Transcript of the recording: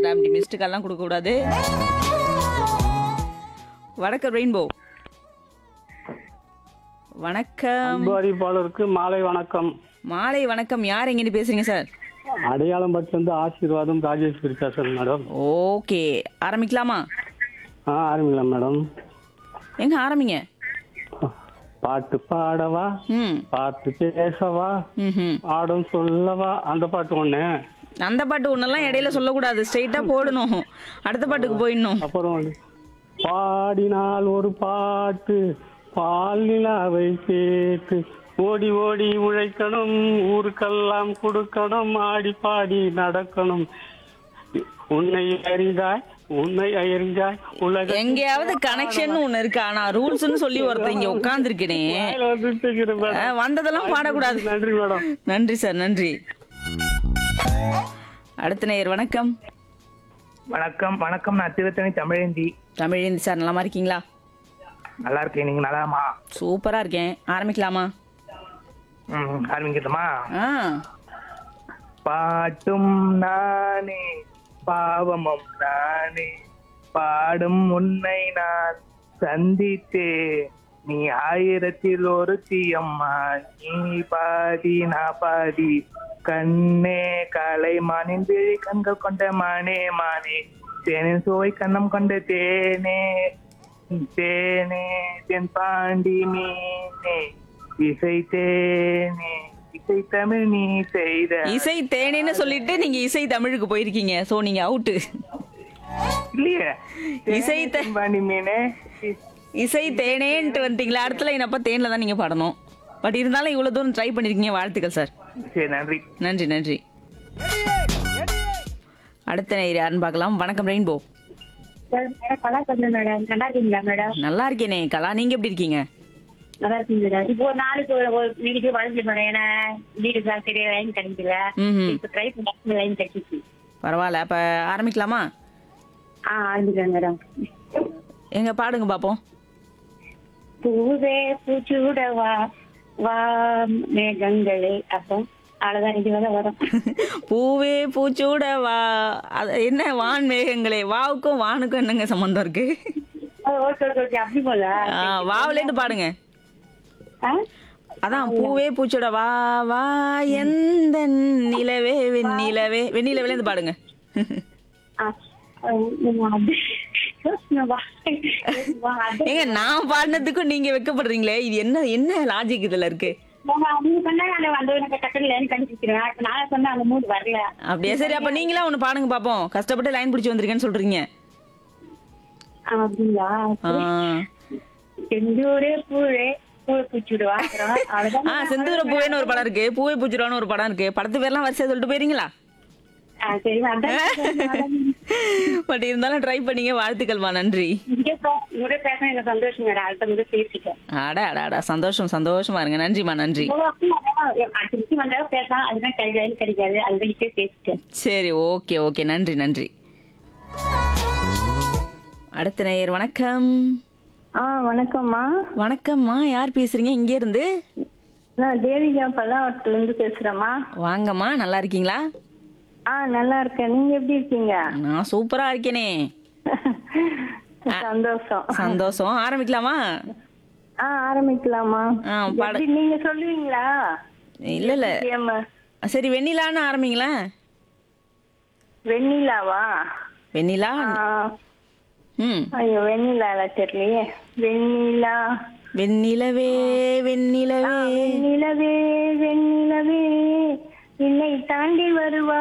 அடாடா அப்படி மிஸ்டு கால்லாம் கொடுக்க கூடாது. வணக்கம் ரெயின்போ. வணக்கம். அன்பு அறிவிப்பாளருக்கு மாலை வணக்கம். மாலை வணக்கம். யார் எங்கிட்டு பேசுறீங்க சார்? அடையாளம் பட்டிலிருந்து ஆசீர்வாதம் ராஜேஸ்வரி பேசுறேன் மேடம். ஓகே, ஆரம்பிக்கலாமா? ஆரம்பிக்கலாம் மேடம். எங்க ஆரம்பிங்க. பாட்டு பாடவா, பாட்டு பேசவா, பாடம் சொல்லவா, அந்த பாட்டு ஒண்ணு. அந்த பாட்டு ஒன்னெல்லாம் இடையில சொல்லக்கூடாது, ஸ்ட்ரெயிட்டா போடணும். அடுத்த பாட்டுக்கு போயிடணும். அப்புறம் பாடினால் ஒரு பாட்டு பால் நிலாவை கேட்டு ஓடி ஓடி உழைக்கணும், ஊருக்கெல்லாம் கொடுக்கணும், ஆடி பாடி நடக்கணும், உன்னை அறிந்தாய் உன்னை அறிந்தாய் உலக எங்கேயாவது கனெக்ஷன் ஒண்ணு இருக்கு. ஆனா ரூல்ஸ்னு சொல்லி ஒருத்தர் இங்க உட்கார்ந்துருக்கேனே, வந்ததெல்லாம் பாடக்கூடாது. நன்றி மேடம். நன்றி சார், நன்றி. அடுத்த நேயர் வணக்கம். வணக்கம் வணக்கம். நான் திருத்தணி தமிழேந்தி. தமிழேந்தி சார், நலமா இருக்கீங்களா? நல்லா இருக்கேன், நீங்க நல்லாமா? சூப்பரா இருக்கேன். ஆரம்பிக்கலாமா? ஆரம்பிக்கட்டுமா? ஆ. பாட்டும் நானே பாவமும் நானே, பாடும் உன்னை நான் சந்தித்தே, நீ ஆயிரத்தில் ஒரு தீயம்மா, நீ பாதி நான் பாதி, கண்ணே காலை மானின் விழி கண்கள் கொண்ட மானே மானே, தேனின் சுவை கண்ணம் கொண்ட தேனே தேனே, தென் பாண்டி மீனே, இசை தேனே இசை தமிழ் நீ செய்த. இசை தேனேன்னு சொல்லிட்டு நீங்க இசை தமிழுக்கு போயிருக்கீங்க. சோ நீங்க அவுட்டு. இல்லையே, இசை பாண்டி மீனே இசை தேனேன்ட்டு வந்துட்டீங்களா? அடுத்த லைன் அப்ப தேன்ல தான் நீங்க பாடணும். பட் இருந்தாலும் இவ்வளவு தூரம் ட்ரை பண்ணிருக்கீங்க, வாழ்த்துக்கள் சார். சரி, நன்றி நன்றி நன்றி. அடுத்த நேயர் யாருன்னு பார்க்கலாம். வணக்கம் ரெயின்போ. கலா சொல்றேன் மேடம். நல்லா இருக்கீங்களா மேடம்? நல்லா இருக்கேனே கலா, நீங்க எப்படி இருக்கீங்க? நல்லா இருக்கீங்க மேடம். இப்போ ஒரு நாளைக்கு ஒரு வீட்டுக்கு வளர்ந்து மேடம். ஏன்னா வீட்டுக்கு சரியா லைன் கிடைக்கல. இப்போ ட்ரை பண்ணி லைன் கிடைச்சிச்சு. பரவாயில்ல, அப்ப ஆரம்பிக்கலாமா? ஆரம்பிக்கிறேன் மேடம். எங்க பாடுங்க பாப்போம். பூவே பூச்சூடவா வா மேகங்களே, அப்போ அவ்வளவுதான். ரெண்டு வேலை வரும். பூவே பூச்சூட வா. அது என்ன வான் மேகங்களே? வாவுக்கும் வானுக்கும் என்னங்க சம்பந்தம் இருக்கு? அப்படி போல வாவுல இருந்து பாடுங்க. அதான் பூவே பூச்சூட வா வா எந்த நிலவே வெண்ணிலவே, வெண்ணிலவேல இருந்து பாடுங்க. ஏங்க நான் பாடினதுக்கும் நீங்க வெக்கப்படுறீங்களே, இது என்ன என்ன லாஜிக் இதுல இருக்கு? அப்படியே சரி, அப்ப நீங்களா ஒண்ணு பாடுங்க பாப்போம். கஷ்டப்பட்டு லைன் பிடிச்சு வந்திருக்கேன்னு சொல்றீங்க. செந்தூர பூவேன்னு ஒரு படம் இருக்கு, பூவே பூச்சிடுவான்னு ஒரு படம் இருக்கு. படத்து பேர்லாம் வரிசையா சொல்லிட்டு போயிருங்களா? பட் இருந்தாலும் ட்ரை பண்ணீங்க, வாழ்த்துக்கள்மா, நன்றி. அடா அடா அடா, சந்தோஷம், சந்தோஷமா இருங்க. நன்றிமா, நன்றி. சரி, ஓகே ஓகே, நன்றி நன்றி. அடுத்த நேயர் வணக்கம். வணக்கம்மா. வணக்கம்மா, யார் பேசுறீங்க? இங்க இருந்து? நான் தேவிகா பல்லாவரத்துல இருந்து பேசுறேம்மா. வாங்கம்மா, நல்லா இருக்கீங்களா? நல்லா இருக்கேன், நீங்க எப்படி இருக்கீங்க? நான் சூப்பரா இருக்கேனே. சந்தோஷம் சந்தோஷம். ஆரம்பிக்கலாமா? ஆரம்பிக்கலாமா? நீங்க சொல்லுவீங்களா? இல்ல இல்ல, சரி வெண்ணிலான்னு ஆரம்பிங்களா? வெண்ணிலாவா? வெண்ணிலா. ஐயோ, வெண்ணிலா தெரியலையே. வெண்ணிலா வெண்ணிலவே வெண்ணிலவே வெண்ணிலவே வெண்ணிலவே, என்னை தாண்டி வருவா